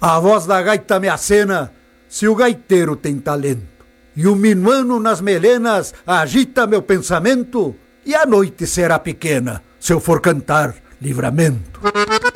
A voz da gaita me acena se o gaiteiro tem talento. E o minuano nas melenas agita meu pensamento. E a noite será pequena se eu for cantar livramento.